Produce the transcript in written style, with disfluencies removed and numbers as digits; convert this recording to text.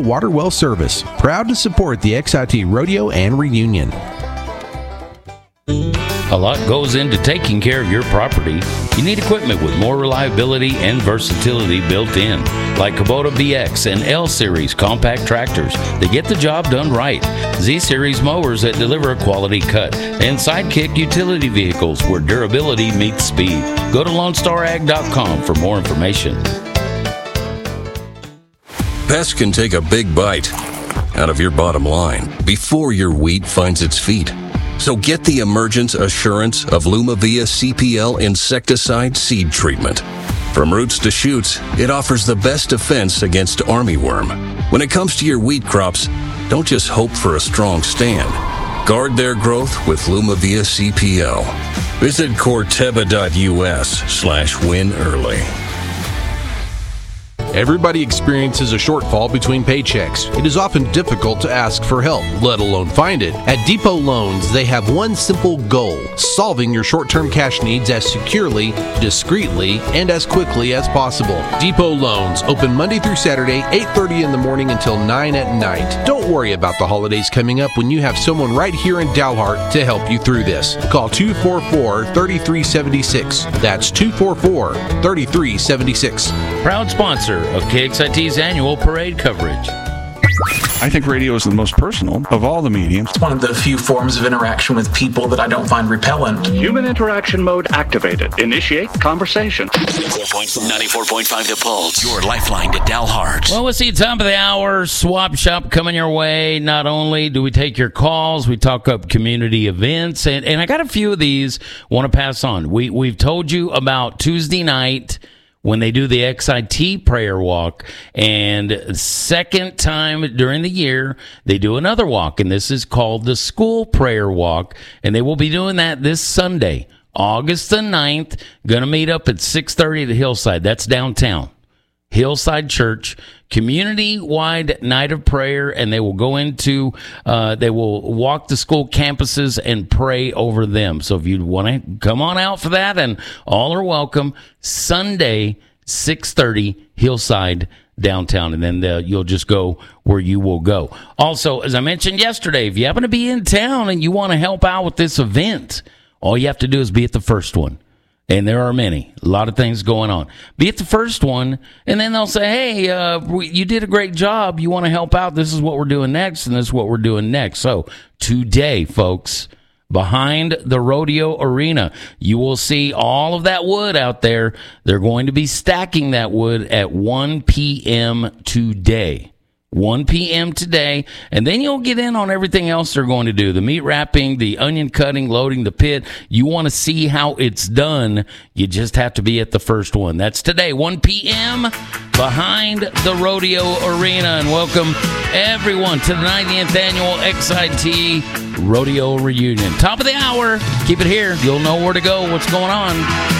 Water Well Service, proud to support the XIT Rodeo and Reunion. A lot goes into taking care of your property. You need equipment with more reliability and versatility built in, like Kubota VX and L-Series compact tractors that get the job done right, Z-Series mowers that deliver a quality cut, and Sidekick utility vehicles where durability meets speed. Go to LoneStarAg.com for more information. Pests can take a big bite out of your bottom line before your wheat finds its feet. So get the Emergence Assurance of Lumavia CPL insecticide seed treatment. From roots to shoots, it offers the best defense against armyworm. When it comes to your wheat crops, don't just hope for a strong stand. Guard their growth with Lumavia CPL. Visit Corteva.us/win early. Everybody experiences a shortfall between paychecks. It is often difficult to ask for help, let alone find it. At Depot Loans, they have one simple goal: solving your short-term cash needs as securely, discreetly, and as quickly as possible. Depot Loans, open Monday through Saturday, 8:30 in the morning until 9 at night. Don't worry about the holidays coming up when you have someone right here in Dalhart to help you through this. Call 244-3376. That's 244-3376. Proud sponsor of KXIT's annual parade coverage. I think radio is the most personal of all the mediums. It's one of the few forms of interaction with people that I don't find repellent. Human interaction mode activated. Initiate conversation. 94.5 The Pulse, your lifeline to Dalhart. Well, we'll see. Top of the hour, Swap Shop coming your way. Not only do we take your calls, we talk up community events, and I got a few of these want to pass on. We've told you about Tuesday night when they do the XIT prayer walk, and second time during the year, they do another walk, and this is called the school prayer walk, and they will be doing that this Sunday, August the 9th, going to meet up at 6:30 at the Hillside. That's downtown. Hillside Church, community-wide night of prayer, and they will go into, they will walk the school campuses and pray over them. So if you want to come on out for that, and all are welcome, Sunday, 6:30, Hillside, downtown, and then you'll just go where you will go. Also, as I mentioned yesterday, if you happen to be in town and you want to help out with this event, all you have to do is be at the first one. And there are many, a lot of things going on. Be at the first one, and then they'll say, hey, you did a great job. You want to help out? This is what we're doing next, and this is what we're doing next. So today, folks, behind the rodeo arena, you will see all of that wood out there. They're going to be stacking that wood at 1 p.m. today. 1 p.m. today, and then you'll get in on everything else they're going to do. The meat wrapping, the onion cutting, loading the pit. You want to see how it's done, you just have to be at the first one. That's today, 1 p.m., behind the rodeo arena. And welcome, everyone, to the 90th Annual XIT Rodeo Reunion. Top of the hour. Keep it here. You'll know where to go, what's going on.